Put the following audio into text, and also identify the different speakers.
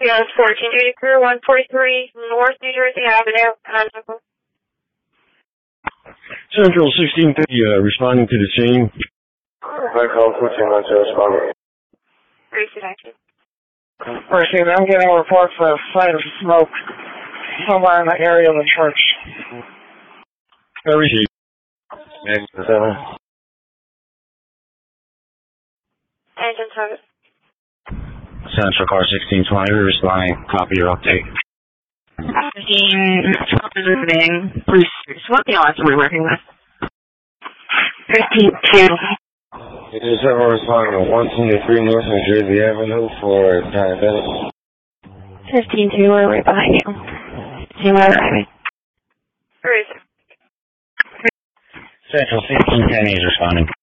Speaker 1: Yes, 14 Crew 143 North New Jersey Avenue.
Speaker 2: Central 1630, responding to the scene.
Speaker 3: My call 14 to respond.
Speaker 1: Receive action.
Speaker 4: Receive, I'm getting a report for a sight of smoke somewhere in the area of the church.
Speaker 2: Receive.
Speaker 3: Next, 7.
Speaker 1: Engine target.
Speaker 5: Central car 1620, responding. Copy your update.
Speaker 6: 15, visiting. What the odds are we working with? 15-2.
Speaker 3: It is several responding to 123 North New Jersey Avenue for diabetic.
Speaker 6: 15-2, we're right behind you. See where we're driving.
Speaker 1: Receive.
Speaker 5: Central 1610 is responding.